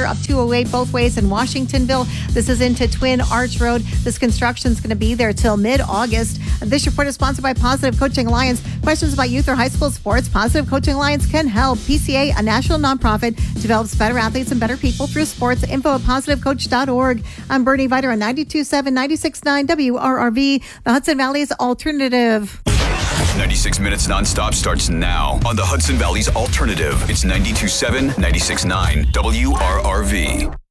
closure up 208 both ways in Washingtonville. This is into Twin Arch Road. This construction is going to be there till mid-August. This report is sponsored by Positive Coaching Alliance. Questions about youth or high school sports? Positive Coaching Alliance can help. PCA, a national nonprofit, develops better athletes and better people through sports. Info at positivecoach.org. I'm Bernie Viter on 92.7, 96.9 WRRV, the Hudson Valley's alternative. 96 minutes nonstop starts now on the Hudson Valley's alternative. It's 92.7, 96.9 WRRV.